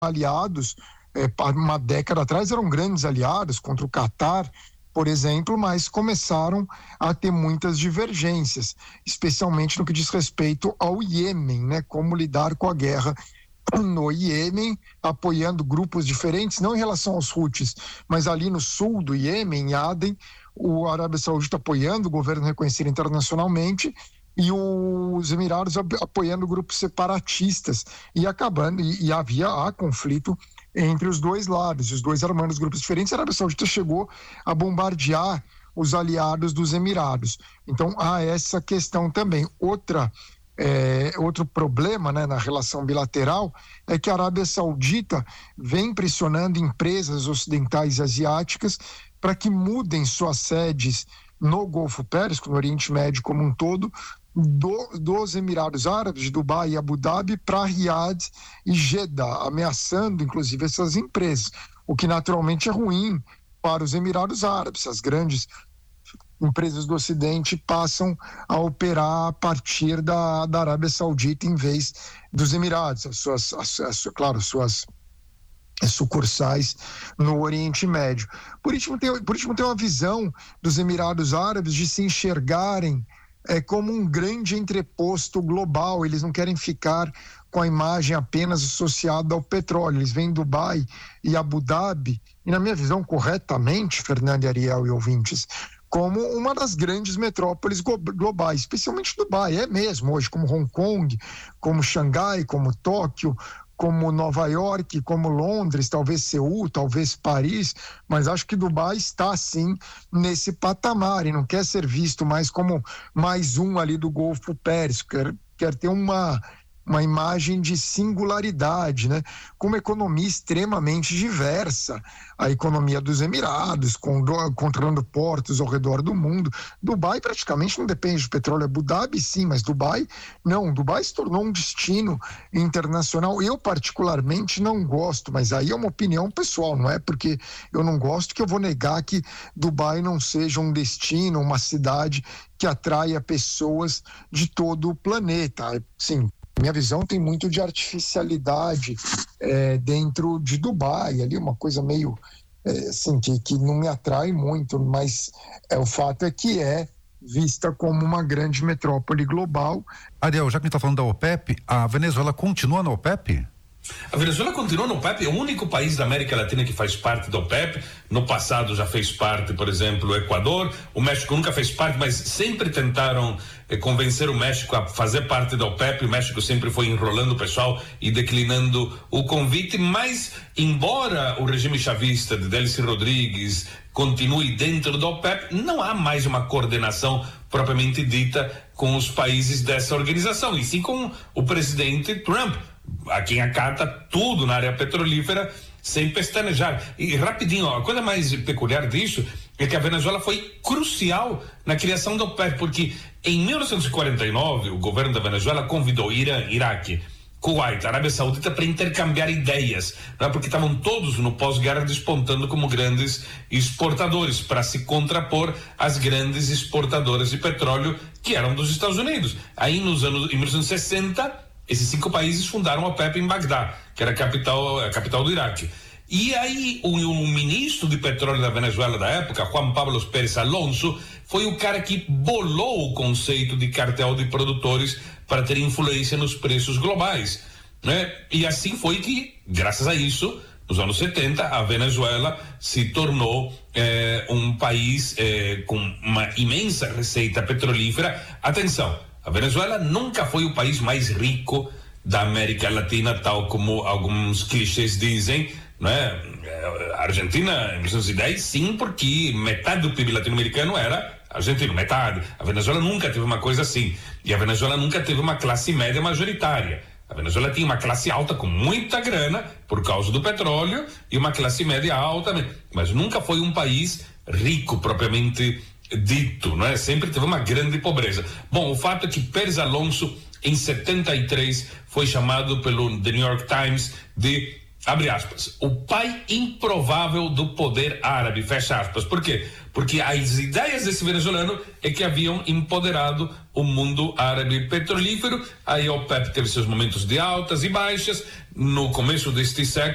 aliados, uma década atrás eram grandes aliados contra o Catar, por exemplo, mas começaram a ter muitas divergências, especialmente no que diz respeito ao Iêmen, né? Como lidar com a guerra no Iêmen, apoiando grupos diferentes, não em relação aos Houthis, mas ali no sul do Iêmen, em Aden, o Arábia Saudita apoiando o governo reconhecido internacionalmente e os Emirados apoiando grupos separatistas e há conflito entre os dois lados, os dois armando os grupos diferentes. A Arábia Saudita chegou a bombardear os aliados dos Emirados. Então há essa questão também. Outro problema, né, na relação bilateral é que a Arábia Saudita vem pressionando empresas ocidentais e asiáticas para que mudem suas sedes no Golfo Pérsico, no Oriente Médio como um todo, dos Emirados Árabes, de Dubai e Abu Dhabi, para Riad e Jeddah, ameaçando inclusive essas empresas, o que naturalmente é ruim para os Emirados Árabes. As grandes empresas do Ocidente passam a operar a partir da Arábia Saudita em vez dos Emirados, suas sucursais no Oriente Médio. Por último, tem uma visão dos Emirados Árabes de se enxergarem como um grande entreposto global. Eles não querem ficar com a imagem apenas associada ao petróleo. Eles veem Dubai e Abu Dhabi, e na minha visão corretamente, Fernando e Ariel e ouvintes, como uma das grandes metrópoles globais, especialmente Dubai, é mesmo hoje, como Hong Kong, como Xangai, como Tóquio, como Nova York, como Londres, talvez Seul, talvez Paris, mas acho que Dubai está sim nesse patamar e não quer ser visto mais como mais um ali do Golfo Pérsico, quer ter uma imagem de singularidade, né? Com uma economia extremamente diversa, a economia dos Emirados, controlando portos ao redor do mundo. Dubai praticamente não depende de petróleo. Abu Dhabi sim, mas Dubai não. Dubai se tornou um destino internacional. Eu particularmente não gosto, mas aí é uma opinião pessoal, não é porque eu não gosto que eu vou negar que Dubai não seja um destino, uma cidade que atraia pessoas de todo o planeta. Sim, minha visão tem muito de artificialidade dentro de Dubai, ali uma coisa meio assim, que não me atrai muito, mas o fato é que é vista como uma grande metrópole global. Ariel, já que a gente está falando da OPEP, a Venezuela continua na OPEP? A Venezuela continua na OPEP, é o único país da América Latina que faz parte da OPEP. No passado já fez parte, por exemplo, o Equador. O México nunca fez parte, mas sempre tentaram convencer o México a fazer parte da OPEP. O México sempre foi enrolando o pessoal e declinando o convite, mas embora o regime chavista de Delcy Rodrigues continue dentro da OPEP, não há mais uma coordenação propriamente dita com os países dessa organização, e sim com o presidente Trump, a quem acata tudo na área petrolífera sem pestanejar. E rapidinho, a coisa mais peculiar disso é que a Venezuela foi crucial na criação da OPEP, porque em 1949 o governo da Venezuela convidou Irã, Iraque, Kuwait, Arábia Saudita para intercambiar ideias, né? Porque estavam todos no pós-guerra despontando como grandes exportadores, para se contrapor às grandes exportadoras de petróleo que eram dos Estados Unidos. Aí em 1960 esses 5 países fundaram a OPEP em Bagdá, que era a capital do Iraque. E aí o ministro de petróleo da Venezuela da época, Juan Pablo Pérez Alonso, foi o cara que bolou o conceito de cartel de produtores para ter influência nos preços globais, né? E assim foi que, graças a isso, nos anos 70, a Venezuela se tornou um país com uma imensa receita petrolífera. Atenção, a Venezuela nunca foi o país mais rico da América Latina, tal como alguns clichês dizem, né? A Argentina, em 1910, sim, porque metade do PIB latino-americano era argentino, metade. A Venezuela nunca teve uma coisa assim. E a Venezuela nunca teve uma classe média majoritária. A Venezuela tinha uma classe alta com muita grana por causa do petróleo e uma classe média alta, mas nunca foi um país rico propriamente dito, não é? Sempre teve uma grande pobreza. Bom, o fato é que Pérez Alonso em 73 foi chamado pelo The New York Times de, abre aspas, o pai improvável do poder árabe, fecha aspas. Por quê? Porque as ideias desse venezuelano é que haviam empoderado o mundo árabe petrolífero. Aí a OPEP teve seus momentos de altas e baixas. No começo deste século